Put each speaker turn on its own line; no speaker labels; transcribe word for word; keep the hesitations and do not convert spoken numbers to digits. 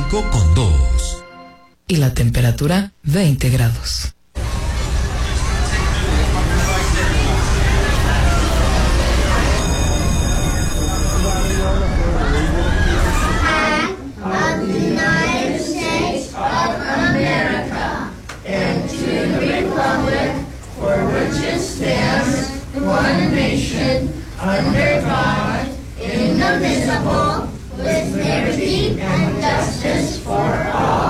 cinco con dos.
Y la temperatura veinte grados.
Of the United States of America, and to the republic for which it stands, one nation, under God, indivisible, with liberty and justice for all.